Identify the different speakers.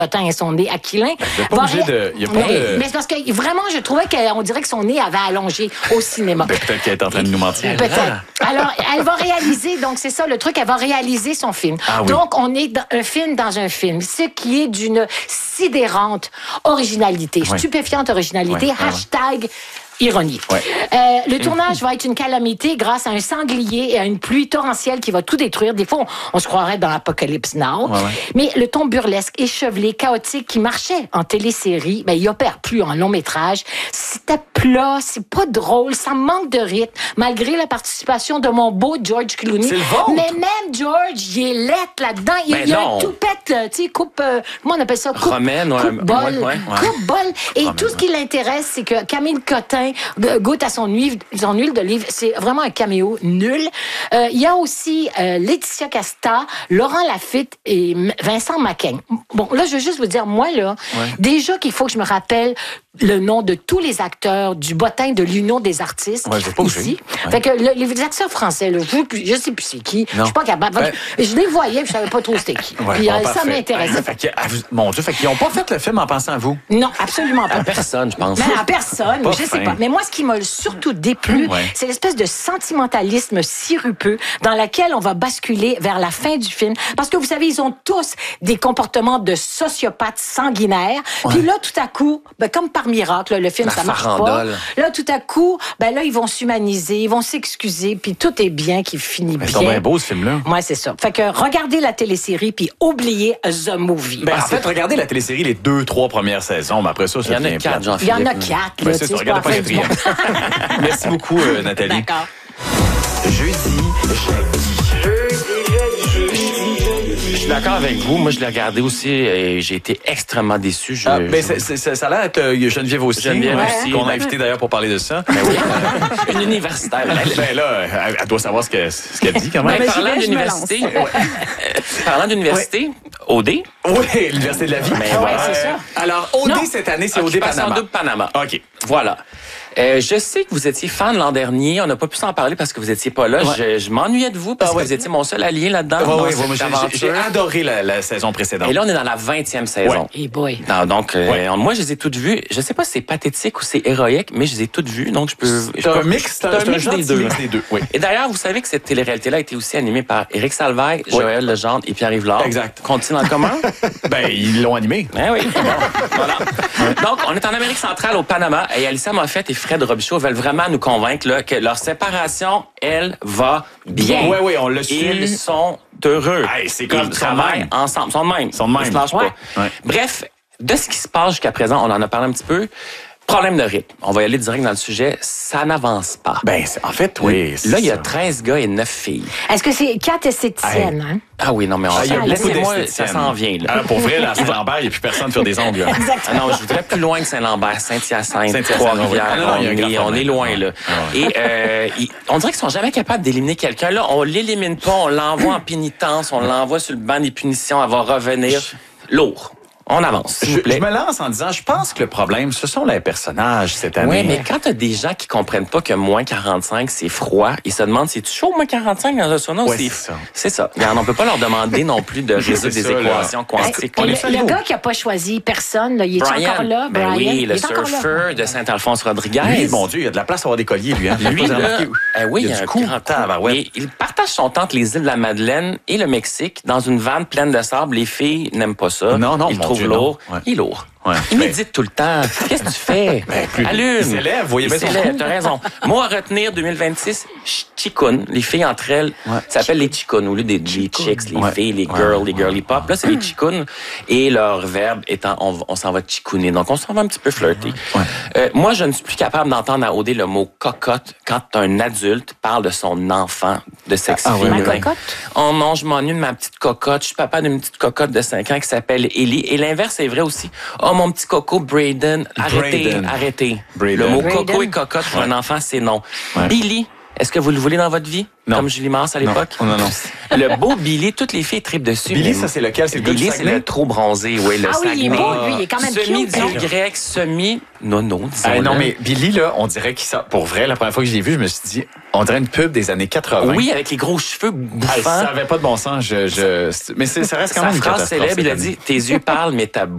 Speaker 1: Potin et son nez aquilin.
Speaker 2: Il y a pas de...
Speaker 1: Mais c'est parce que vraiment, je trouvais qu'on dirait que son nez avait allongé au cinéma.
Speaker 2: Peut-être qu'elle est en train de nous mentir.
Speaker 1: Peut-être. Alors, elle va réaliser, donc c'est ça le truc, elle va réaliser son film.
Speaker 2: Ah oui.
Speaker 1: Donc, on est dans un film dans un film, ce qui est d'une sidérante originalité, stupéfiante originalité, hashtag ironie. Le tournage va être une calamité grâce à un sanglier et à une pluie torrentielle qui va tout détruire. Des fois, on se croirait dans l'Apocalypse Now. Mais le ton burlesque, échevelé, chaotique qui marchait en télésérie, il opère plus en long métrage. C'était plat, c'est pas drôle, ça manque de rythme, malgré la participation de mon beau George Clooney.
Speaker 2: C'est le vôtre.
Speaker 1: Mais même George, il est lettre là-dedans. Il y a un toupette, tu sais, coupe, comment on appelle ça?
Speaker 3: Romaine,
Speaker 1: coupe-bol. Coupe-bol. Et tout ce qui l'intéresse, c'est que Camille Cotin goûte à son huile d'olive. C'est vraiment un caméo nul. Il y a aussi Laetitia Casta, Laurent Lafitte et Vincent Macaigne. Bon, là, je veux juste vous dire, moi, là, déjà qu'il faut que je me rappelle le nom de tous les acteurs du bottin de l'Union des artistes ici. Fait que les acteurs français, là, je sais plus c'est qui. Je suis pas capable. Je les voyais, je savais pas trop c'était qui. Puis, ça m'intéressait.
Speaker 2: Mon Dieu, ils n'ont pas fait le film en pensant à vous.
Speaker 1: Non, absolument pas.
Speaker 3: À personne, je pense.
Speaker 1: Mais à personne, je sais pas. Mais moi, ce qui m'a surtout déplu, c'est l'espèce de sentimentalisme sirupeux dans lequel on va basculer vers la fin du film. Parce que vous savez, ils ont tous des comportements de sociopathes sanguinaires. Puis là, tout à coup, comme par miracle, le film, ça marche pas. Là, tout à coup, là, ils vont s'humaniser, ils vont s'excuser, puis tout est bien qui finit bien.
Speaker 2: C'est bien beau, ce film-là.
Speaker 1: Ouais, c'est ça. Fait que regardez la télésérie, puis oubliez The Movie.
Speaker 2: En fait, regardez la télésérie les 2-3 premières saisons, mais après ça,
Speaker 3: il y en a 4,
Speaker 1: Il y en a 4.
Speaker 2: C'est ça, regardez pas quatrième. Merci beaucoup, Nathalie.
Speaker 1: D'accord.
Speaker 2: Jeudi.
Speaker 3: Je suis d'accord avec vous. Moi, je l'ai regardé aussi et j'ai été extrêmement déçu.
Speaker 2: Ça a l'air être Geneviève aussi. Qu'on a invité d'ailleurs pour parler de ça.
Speaker 3: Une universitaire.
Speaker 2: Elle doit savoir ce qu'elle dit quand même.
Speaker 3: Parlant d'université, OD.
Speaker 2: Oui, l'Université de la vie.
Speaker 1: C'est ça.
Speaker 2: Alors, OD cette année, c'est OD Panama.
Speaker 3: OK. Voilà. Je sais que vous étiez fan l'an dernier. On n'a pas pu s'en parler parce que vous étiez pas là. Je m'ennuyais de vous parce que vous étiez mon seul allié là-dedans.
Speaker 2: J'ai adoré la saison précédente.
Speaker 3: Et là, on est dans la 20e saison.
Speaker 1: Hey boy.
Speaker 3: Donc, moi, je les ai toutes vues. Je sais pas si c'est pathétique ou c'est héroïque, mais je les ai toutes vues. Donc, je peux...
Speaker 2: C'est un mix des deux.
Speaker 3: Et d'ailleurs, vous savez que cette télé-réalité-là a été aussi animée par Éric Salvaille, Joël Legendre et Pierre-Yves Lard.
Speaker 2: Exact.
Speaker 3: Qu'ont-ils en commun?
Speaker 2: Ils l'ont animé.
Speaker 3: Oui. Voilà. Donc, on est en Amérique centrale, au Panama, et Alyssa Moffett et Fred Robichaud veulent vraiment nous convaincre là, que leur séparation, elle, va bien.
Speaker 2: Oui, on l'a su.
Speaker 3: Ils sont heureux.
Speaker 2: C'est comme
Speaker 3: ils travaillent ensemble. Ils sont de même. Ils se lâchent pas. Bref, de ce qui se passe jusqu'à présent, on en a parlé un petit peu. Problème de rythme. On va y aller direct dans le sujet. Ça n'avance pas.
Speaker 2: En fait, oui.
Speaker 3: Là, il y a 13 gars et 9 filles.
Speaker 1: Est-ce que c'est 4 esthéticiennes, hein?
Speaker 3: Ah oui, non, mais laissez-moi, ça s'en vient, là.
Speaker 2: Pour vrai, à Saint-Lambert, il n'y a plus personne pour faire des ongles.
Speaker 1: Exactement.
Speaker 3: Non, je voudrais plus loin que Saint-Lambert, Saint-Hyacinthe, Trois-Rivières. On est loin, là. Et on dirait qu'ils sont jamais capables d'éliminer quelqu'un. Là, on l'élimine pas, on l'envoie en pénitence, on l'envoie sur le banc des punitions, elle va revenir. Lourd. On avance, s'il vous plaît.
Speaker 2: Je me lance en disant, je pense que le problème, ce sont les personnages cette année.
Speaker 3: Oui, mais quand t'as des gens qui comprennent pas que moins 45, c'est froid, ils se demandent, c'est-tu chaud moins 45 dans un sauna? C'est ça. Regarde, on peut pas leur demander non plus de résoudre des équations quantiques.
Speaker 1: Le gars qui a pas choisi personne, là, il est encore là?
Speaker 3: Brian, oui, le surfeur de Saint-Alphonse Rodriguez.
Speaker 2: Lui, mon Dieu, il y a de la place à avoir des colliers, lui.
Speaker 3: Lui, là, oui, il y a
Speaker 2: du coup.
Speaker 3: Il partage son temps entre les îles de la Madeleine et le Mexique dans une vanne pleine de sable. Les filles n'aiment pas ça.
Speaker 2: Non,
Speaker 3: ils le trouvent lourd. Il est lourd. Il médite tout le temps. Qu'est-ce que tu fais? Allume.
Speaker 2: Il s'élève, voyez bien.
Speaker 3: T'as raison. Mot à retenir 2026, chicounes. Les filles entre elles s'appellent les chicounes au lieu des chicks, les filles, les girls, les girly pop. Là, c'est les chicounes. Et leur verbe étant on s'en va chicouner. Donc, on s'en va un petit peu flirter. Moi, je ne suis plus capable d'entendre à OD le mot cocotte quand un adulte parle de son enfant de sexe féminin.
Speaker 1: Ma cocotte?
Speaker 3: Oh non, je m'ennuie de ma petite cocotte. Je suis papa d'une petite cocotte de 5 ans qui s'appelle Ellie. Et l'inverse est vrai aussi. Oh, mon petit coco, Braden. Arrêtez. Le mot coco et cocotte pour un enfant, c'est non. Billy, est-ce que vous le voulez dans votre vie?
Speaker 2: Non.
Speaker 3: Comme Julie Mars à l'époque?
Speaker 2: Non.
Speaker 3: Le beau Billy, toutes les filles tripent dessus.
Speaker 2: Billy, ça, c'est lequel? C'est le
Speaker 3: Billy, c'est le trop bronzé, le
Speaker 1: Saguenay.
Speaker 3: Saguenay.
Speaker 1: Il est beau, lui, il est quand même
Speaker 3: semi-Y, semi-nono, disons.
Speaker 2: Non, mais Billy, là, on dirait qu'il sort. Pour vrai, la première fois que je l'ai vu, je me suis dit, on dirait une pub des années 80.
Speaker 3: Oui, avec les gros cheveux bouffants.
Speaker 2: Ça avait pas de bon sens. Mais ça reste quand même une
Speaker 3: phrase
Speaker 2: catastrophe.
Speaker 3: célèbre, il a dit, tes yeux parlent, mais ta